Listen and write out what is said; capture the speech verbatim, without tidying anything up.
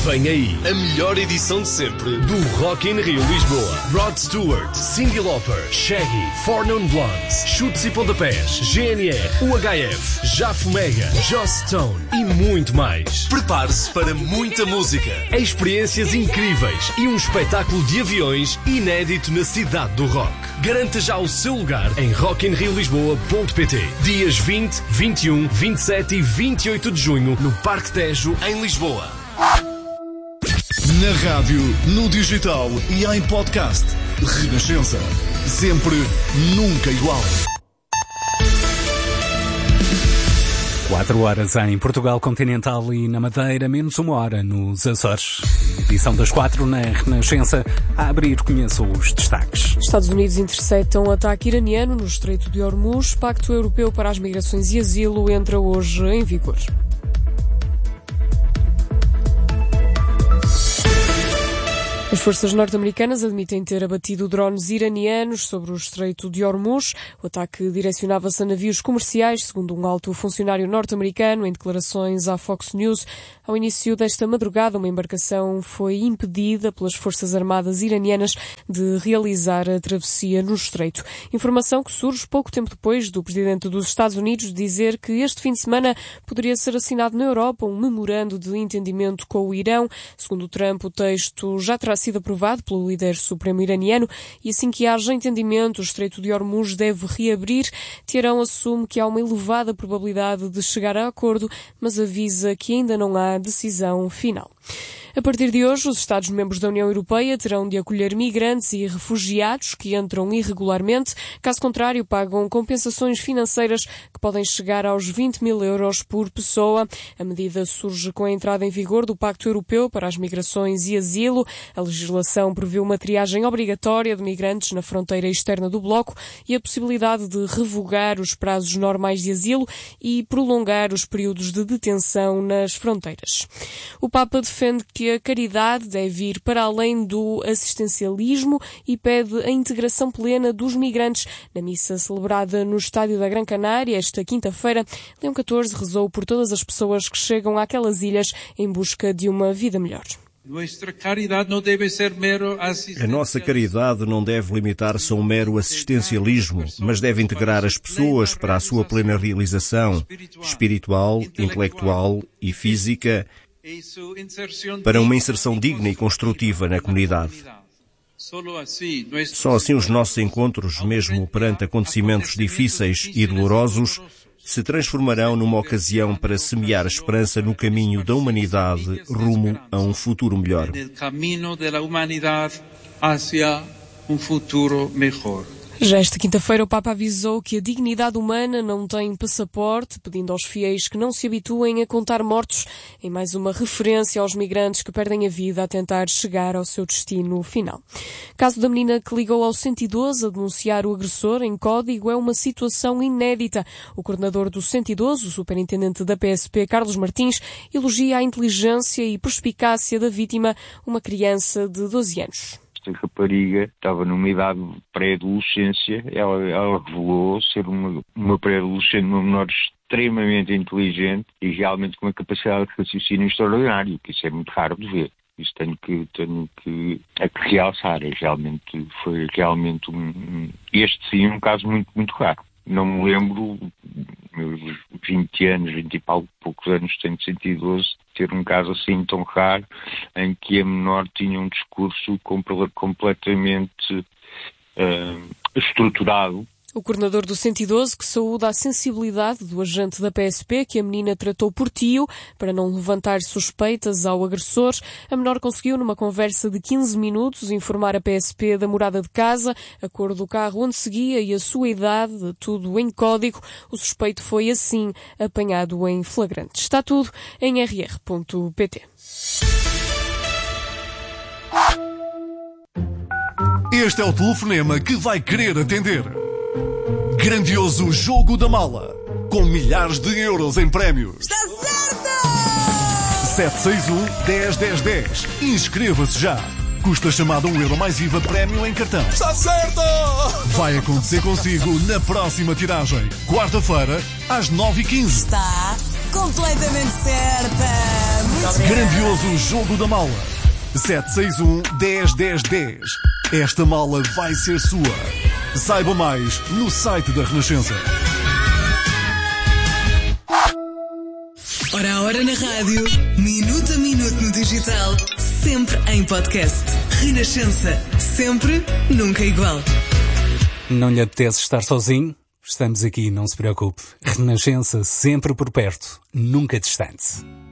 Vem aí a melhor edição de sempre do Rock in Rio Lisboa. Rod Stewart, Cyndi Lauper, Shaggy, Four Non Blondes, Chutes e Pontapés, G N R, U H F, Jafo Mega, Joss Stone e muito mais. Prepare-se para muita música, experiências incríveis e um espetáculo de aviões inédito na cidade do rock. Garanta já o seu lugar em rock in rio lisboa ponto pt. Dias vinte, vinte e um, vinte e sete e vinte e oito de junho no Parque Tejo, em Lisboa. Na rádio, no digital e em podcast. Renascença. Sempre, nunca igual. Quatro horas em Portugal Continental e na Madeira, menos uma hora nos Açores. Edição das quatro na Renascença. A abrir, conheça os destaques. Estados Unidos interceptam ataque iraniano no Estreito de Hormuz. Pacto Europeu para as Migrações e Asilo entra hoje em vigor. As forças norte-americanas admitem ter abatido drones iranianos sobre o Estreito de Hormuz. O ataque direcionava-se a navios comerciais, segundo um alto funcionário norte-americano em declarações à Fox News. Ao início desta madrugada, uma embarcação foi impedida pelas forças armadas iranianas de realizar a travessia no Estreito. Informação que surge pouco tempo depois do presidente dos Estados Unidos dizer que este fim de semana poderia ser assinado na Europa um memorando de entendimento com o Irão. Segundo Trump, o texto já terá sido aprovado pelo líder supremo iraniano e assim que haja entendimento, o Estreito de Hormuz deve reabrir. Teherão assume que há uma elevada probabilidade de chegar a acordo, mas avisa que ainda não há decisão final. A partir de hoje, os Estados-membros da União Europeia terão de acolher migrantes e refugiados que entram irregularmente. Caso contrário, pagam compensações financeiras que podem chegar aos vinte mil euros por pessoa. A medida surge com a entrada em vigor do Pacto Europeu para as Migrações e Asilo. A legislação prevê uma triagem obrigatória de migrantes na fronteira externa do bloco e a possibilidade de revogar os prazos normais de asilo e prolongar os períodos de detenção nas fronteiras. O Papa defende que a caridade deve ir para além do assistencialismo e pede a integração plena dos migrantes. Na missa celebrada no Estádio da Gran Canária esta quinta-feira, Leão catorze rezou por todas as pessoas que chegam àquelas ilhas em busca de uma vida melhor. A nossa caridade não deve limitar-se a um mero assistencialismo, mas deve integrar as pessoas para a sua plena realização espiritual, intelectual e física, para uma inserção digna e construtiva na comunidade. Só assim os nossos encontros, mesmo perante acontecimentos difíceis e dolorosos, se transformarão numa ocasião para semear esperança no caminho da humanidade rumo a um futuro melhor. Já esta quinta-feira o Papa avisou que a dignidade humana não tem passaporte, pedindo aos fiéis que não se habituem a contar mortos, em mais uma referência aos migrantes que perdem a vida a tentar chegar ao seu destino final. O caso da menina que ligou ao cento e doze a denunciar o agressor em código é uma situação inédita. O coordenador do cento e doze, o superintendente da P S P, Carlos Martins, elogia a inteligência e perspicácia da vítima, uma criança de doze anos. Esta rapariga estava numa idade de pré-adolescência, ela, ela revelou ser uma, uma pré-adolescente, uma menor extremamente inteligente e realmente com uma capacidade de raciocínio extraordinária, que isso é muito raro de ver. Isso tenho que, tenho que, é que realçar, é realmente, foi realmente um, este sim um caso muito, muito raro. Não me lembro, meus vinte anos, vinte e poucos anos, tenho cento e doze, ter um caso assim tão raro, em que a menor tinha um discurso completamente uh, estruturado. O coordenador do cento e doze que saúda a sensibilidade do agente da P S P que a menina tratou por tio para não levantar suspeitas ao agressor. A menor conseguiu, numa conversa de quinze minutos, informar a P S P da morada de casa, a cor do carro onde seguia e a sua idade, tudo em código. O suspeito foi, assim, apanhado em flagrante. Está tudo em r r ponto p t. Este é o telefonema que vai querer atender. Grandioso Jogo da Mala, com milhares de euros em prémios. Está certo! sete seis um, dez, dez, dez. Inscreva-se já. Custa chamada um euro mais I V A prémio em cartão. Está certo! Vai acontecer consigo na próxima tiragem. Quarta-feira, às nove e quinze. Está completamente certa. Muito Grandioso Jogo da Mala. sete seis um, dez, dez, dez. Esta mala vai ser sua. Saiba mais no site da Renascença. Hora a hora na rádio, minuto a minuto no digital, sempre em podcast. Renascença, sempre, nunca igual. Não lhe apetece estar sozinho? Estamos aqui, não se preocupe. Renascença sempre por perto, nunca distante.